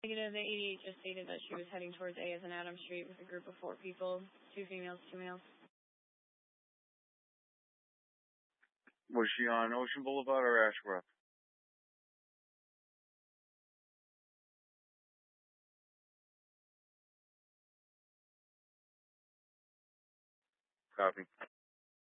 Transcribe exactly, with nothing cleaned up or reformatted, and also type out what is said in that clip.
Negative, the eighty-eight just stated that she was heading towards A as in Adams Street with a group of four people, two females, two males. Was she on Ocean Boulevard or Ashworth? Copy.